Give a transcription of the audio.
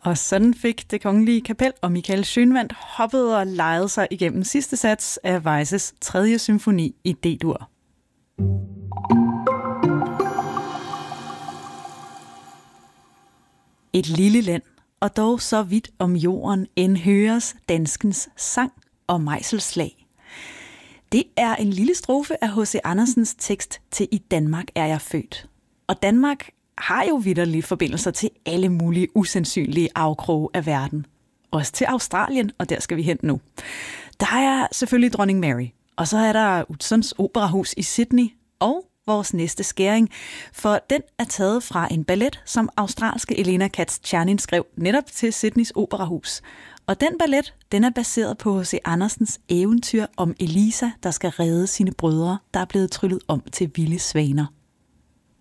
Og sådan fik Det Kongelige Kapel og Michael Schønwandt hoppet og legede sig igennem sidste sats af Weisses 3. symfoni i D-dur. Et lille land, og dog så vidt om jorden, end høres danskens sang og mejselslag. Det er en lille strofe af H.C. Andersens tekst til I Danmark er jeg født. Og Danmark har jo vitterlige forbindelser til alle mulige usandsynlige afkroge af verden. Også til Australien, og der skal vi hen nu. Der er selvfølgelig Dronning Mary, og så er der Utzons Operahus i Sydney, og vores næste skæring, for den er taget fra en ballet, som australske Elena Katz-Czernin skrev netop til Sydneys Operahus. Og den ballet, den er baseret på H.C. Andersens eventyr om Elisa, der skal redde sine brødre, der er blevet tryllet om til vilde svaner.